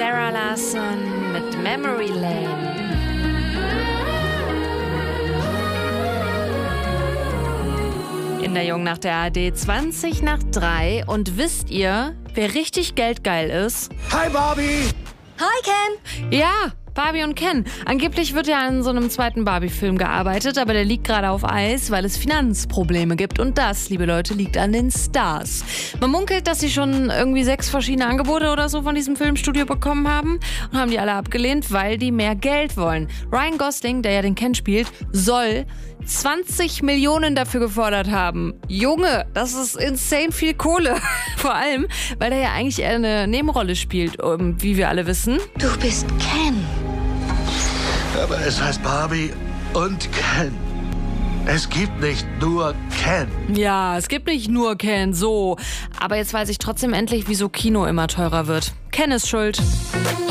Sarah Larsson mit Memory Lane. In der Jungen nach der ARD 20 nach 3. Und wisst ihr, wer richtig geldgeil ist? Hi Barbie! Hi Ken! Ja, Barbie und Ken. Angeblich wird ja an so einem zweiten Barbie-Film gearbeitet, aber der liegt gerade auf Eis, weil es Finanzprobleme gibt. Und das, liebe Leute, liegt an den Stars. Man munkelt, dass sie schon irgendwie 6 verschiedene Angebote oder so von diesem Filmstudio bekommen haben und haben die alle abgelehnt, weil die mehr Geld wollen. Ryan Gosling, der ja den Ken spielt, soll 20 Millionen dafür gefordert haben. Junge, das ist insane viel Kohle. Vor allem, weil er ja eigentlich eher eine Nebenrolle spielt, wie wir alle wissen. Du bist Ken. Aber es heißt Barbie und Ken. Es gibt nicht nur Ken. Ja, es gibt nicht nur Ken, so. Aber jetzt weiß ich trotzdem endlich, wieso Kino immer teurer wird. Ken ist schuld.